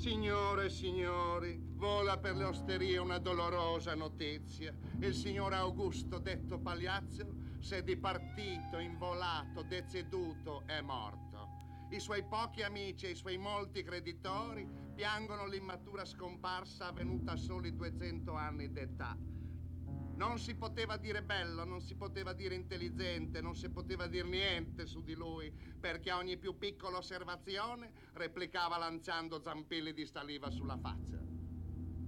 Signore e signori, vola per le osterie una dolorosa notizia. Il signor Augusto, detto Pagliazzo, s'è dipartito, involato, deceduto, è morto. I suoi pochi amici e i suoi molti creditori piangono l'immatura scomparsa avvenuta a soli 200 anni d'età. Non si poteva dire bello, non si poteva dire intelligente, non si poteva dire niente su di lui, perché a ogni più piccola osservazione replicava lanciando zampilli di saliva sulla faccia.